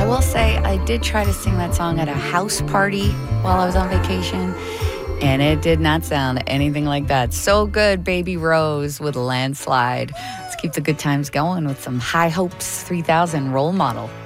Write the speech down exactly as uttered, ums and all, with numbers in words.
will say I did try to sing that song at a house party while I was on vacation, and it did not sound anything like that. So good, Baby Rose with Landslide. Let's keep the good times going with some High Hopes three thousand Role Model.